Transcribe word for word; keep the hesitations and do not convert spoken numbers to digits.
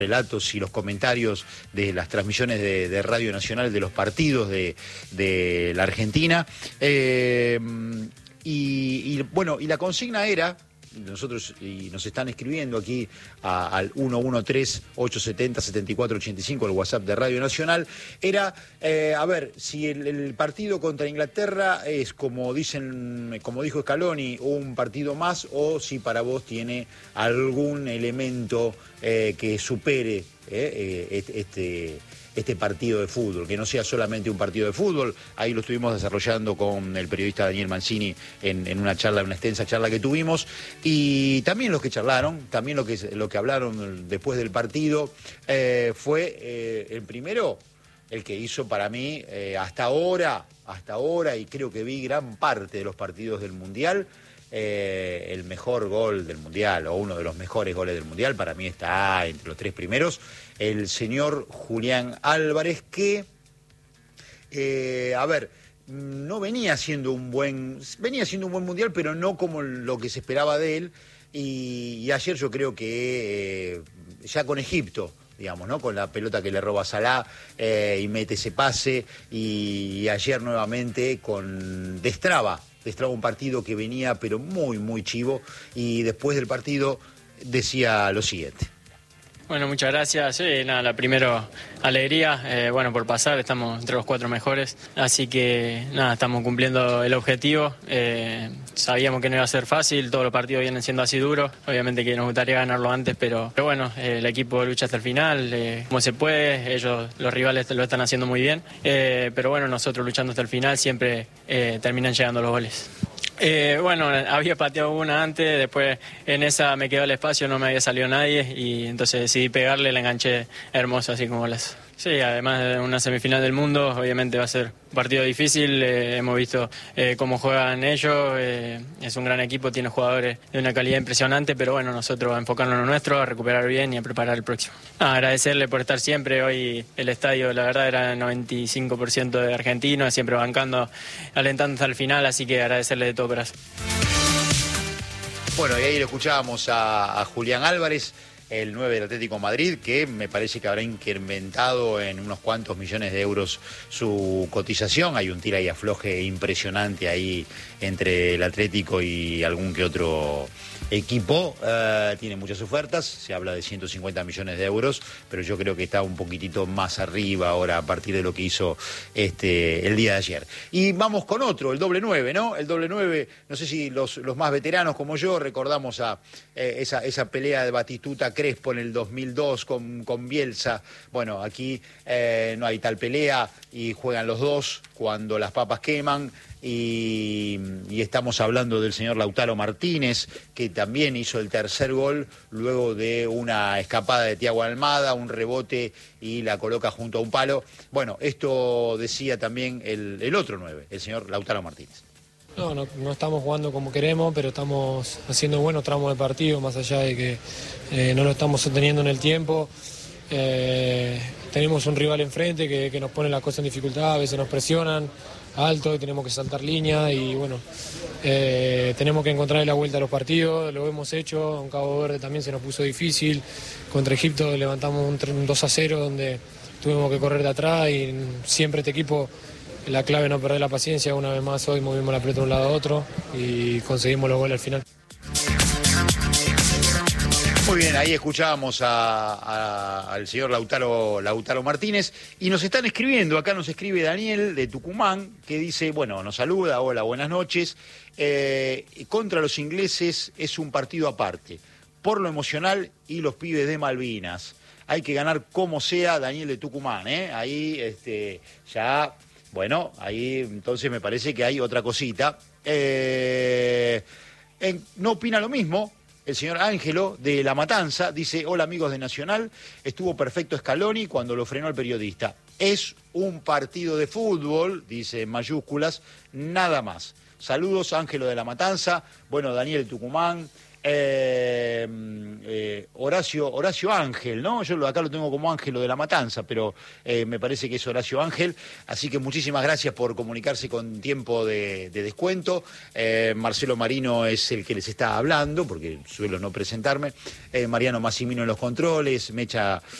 relatos y los comentarios de las transmisiones de, de Radio Nacional de los partidos de, de la Argentina. Eh, y, y bueno, y la consigna era, nosotros y nos están escribiendo aquí a, al uno uno tres, ocho siete cero, siete cuatro ocho cinco, el WhatsApp de Radio Nacional, era, eh, a ver, si el, el partido contra Inglaterra es, como dicen, como dijo Scaloni, un partido más, o si para vos tiene algún elemento eh, que supere eh, eh, este... este partido de fútbol, que no sea solamente un partido de fútbol. Ahí lo estuvimos desarrollando con el periodista Daniel Mancini en, en una charla, una extensa charla que tuvimos, y también los que charlaron, también lo que, lo que hablaron después del partido, eh, fue eh, el primero, el que hizo para mí eh, hasta ahora, hasta ahora, y creo que vi gran parte de los partidos del Mundial, Eh, el mejor gol del Mundial, o uno de los mejores goles del Mundial, para mí está entre los tres primeros, el señor Julián Álvarez, que, eh, a ver, no venía siendo un buen, venía siendo un buen Mundial, pero no como lo que se esperaba de él, y, y ayer yo creo que eh, ya con Egipto, digamos, ¿no? Con la pelota que le roba a Salah eh, y mete ese pase, y, y ayer nuevamente con destraba, destraba un partido que venía pero muy, muy chivo, y después del partido decía lo siguiente. Bueno, muchas gracias. Sí, nada, la primero, alegría, eh, bueno, por pasar, estamos entre los cuatro mejores, así que nada, estamos cumpliendo el objetivo. Eh, sabíamos que no iba a ser fácil, todos los partidos vienen siendo así duros, obviamente que nos gustaría ganarlo antes, pero, pero bueno, eh, el equipo lucha hasta el final, eh, como se puede, ellos, los rivales lo están haciendo muy bien, eh, pero bueno, nosotros luchando hasta el final siempre eh, terminan llegando los goles. Eh, bueno, había pateado una antes, después en esa me quedó el espacio, no me había salido nadie, y entonces decidí pegarle, la enganché hermoso, así como las... Sí, además de una semifinal del mundo, obviamente va a ser un partido difícil, eh, hemos visto eh, cómo juegan ellos, eh, es un gran equipo, tiene jugadores de una calidad impresionante, pero bueno, nosotros a enfocarnos en lo nuestro, a recuperar bien y a preparar el próximo. Ah, agradecerle por estar siempre, hoy el estadio la verdad era noventa y cinco por ciento de argentinos, siempre bancando, alentando hasta el final, así que agradecerle de todo corazón. Bueno, y ahí lo escuchábamos a, a Julián Álvarez, el nueve del Atlético de Madrid, que me parece que habrá incrementado en unos cuantos millones de euros su cotización. Hay un tira y afloje impresionante ahí entre el Atlético y algún que otro equipo. Uh, tiene muchas ofertas, se habla de ciento cincuenta millones de euros, pero yo creo que está un poquitito más arriba ahora a partir de lo que hizo este el día de ayer. Y vamos con otro, el doble nueve, ¿no? El doble nueve, no sé si los, los más veteranos como yo recordamos a eh, esa, esa pelea de Batistuta Crespo en el dos mil dos con, con Bielsa. Bueno, aquí eh, no hay tal pelea y juegan los dos cuando las papas queman. Y, y estamos hablando del señor Lautaro Martínez, que también hizo el tercer gol luego de una escapada de Thiago Almada, un rebote y la coloca junto a un palo. Bueno, esto decía también el, el otro nueve, el señor Lautaro Martínez. No, no, no estamos jugando como queremos, pero estamos haciendo buenos tramos de partido, más allá de que eh, no lo estamos sosteniendo en el tiempo. Eh, tenemos un rival enfrente que, que nos pone las cosas en dificultad, a veces nos presionan alto y tenemos que saltar línea, y bueno, eh, tenemos que encontrar la vuelta a los partidos, lo hemos hecho. En Cabo Verde también se nos puso difícil, contra Egipto levantamos un, un dos a cero donde tuvimos que correr de atrás, y siempre este equipo, la clave es no perder la paciencia. Una vez más hoy movimos la pelota de un lado a otro y conseguimos los goles al final. Muy bien, ahí escuchábamos a, a, al señor Lautaro, Lautaro Martínez, y nos están escribiendo, acá nos escribe Daniel de Tucumán, que dice, bueno, nos saluda, hola, buenas noches, eh, contra los ingleses es un partido aparte, por lo emocional y los pibes de Malvinas, hay que ganar como sea. Daniel de Tucumán, ¿eh? Ahí este, ya, bueno, ahí entonces me parece que hay otra cosita. Eh, en, no opina lo mismo el señor Ángelo de La Matanza, dice, hola amigos de Nacional, estuvo perfecto Scaloni cuando lo frenó el periodista. Es un partido de fútbol, dice en mayúsculas, nada más. Saludos, Ángelo de La Matanza. Bueno, Daniel de Tucumán, Eh, eh, Horacio, Horacio Ángel, ¿no? Yo lo, acá lo tengo como Ángelo de la Matanza, pero eh, me parece que es Horacio Ángel. Así que muchísimas gracias por comunicarse con tiempo de, de descuento. Eh, Marcelo Marino es el que les está hablando, porque suelo no presentarme. Eh, Mariano Massimino en los controles, Mecha